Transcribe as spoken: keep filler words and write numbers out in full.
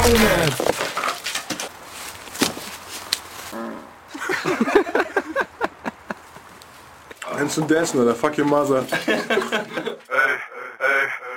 Junge! Kennst du das, oder? Fuck your mother.